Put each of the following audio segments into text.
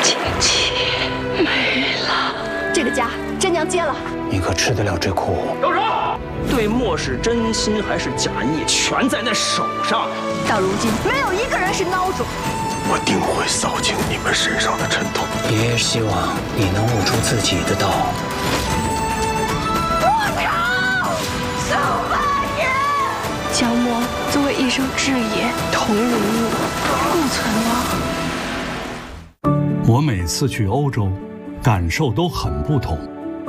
亲戚没了， 这个家真娘接了。 你可吃得了这苦？ 住手！对墨是真心还是假意，全在那手上。 到如今，没有一个人是孬种。 我定会扫净你们身上的尘土。 爷爷希望你能悟出自己的道。 不成，小八爷！ 江墨作为一生挚也，同如我，不存亡。 我每次去欧洲，感受都很不同。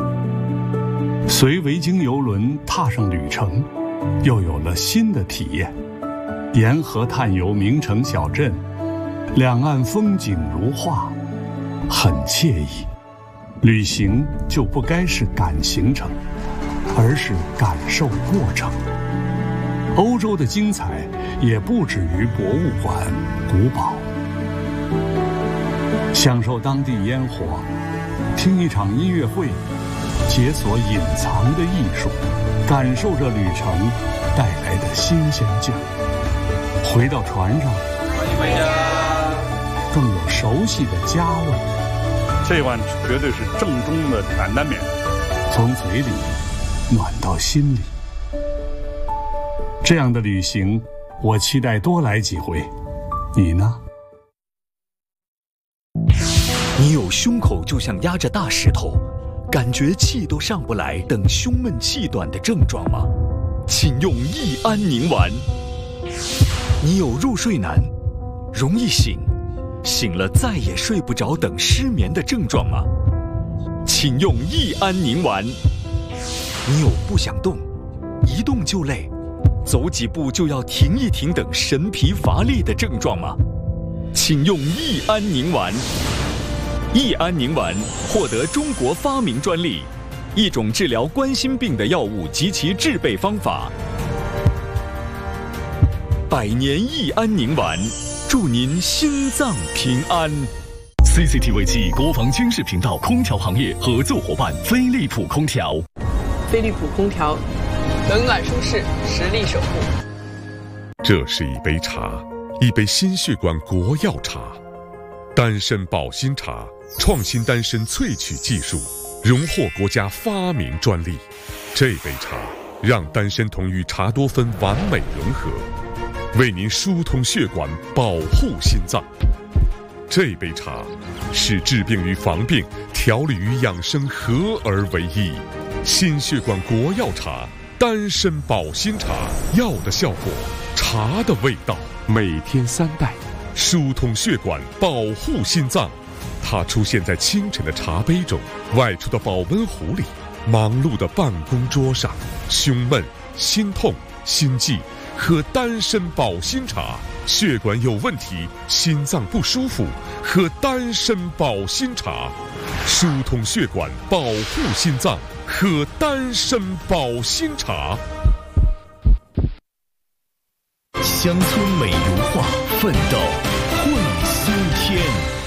随维京游轮踏上旅程，又有了新的体验。沿河探游名城小镇，两岸风景如画，很惬意。旅行就不该是赶行程，而是感受过程。欧洲的精彩也不止于博物馆、古堡。享受当地烟火，听一场音乐会，解锁隐藏的艺术，感受着旅程带来的新鲜劲儿。回到船上， 欢迎回家， 更有熟悉的家味。 这碗绝对是正宗的担担面， 从嘴里暖到心里。这样的旅行，我期待多来几回。你呢？ 你有胸口就像压着大石头，感觉气都上不来等胸闷气短的症状吗？请用益安宁丸。你有入睡难、容易醒、醒了再也睡不着等失眠的症状吗？请用益安宁丸。你有不想动、一动就累、走几步就要停一停等神疲乏力的症状吗？请用益安宁丸。益安宁丸获得中国发明专利，一种治疗冠心病的药物及其制备方法。百年益安宁丸，祝您心脏平安。CCTV 暨国防军事频道空调行业合作伙伴飞利浦空调。 飞利浦空调，冷暖舒适，实力守护。 这是一杯茶，一杯心血管国药茶，丹参保心茶，创新丹参萃取技术，荣获国家发明专利。这杯茶让丹参酮与茶多酚完美融合，为您疏通血管，保护心脏。这杯茶是治病与防病、调理与养生合而为一。心血管国药茶，丹参保心茶，药的效果，茶的味道。每天3袋，疏通血管，保护心脏。它出现在清晨的茶杯中，外出的保温壶里，忙碌的办公桌上。胸闷、心痛、心悸，喝丹参保心茶。血管有问题，心脏不舒服，喝丹参保心茶。疏通血管，保护心脏，喝丹参保心茶。 乡村美如画，奋斗会新天。